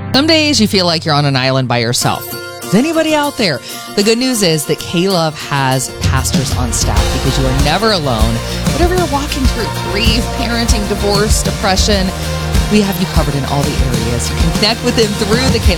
Some days you feel like you're on an island by yourself. Is anybody out there? The good news is that K-Love has pastors on staff because you are never alone. Whatever you're walking through, grief, parenting, divorce, depression, we have you covered in all the areas. You can connect with them through the K-Love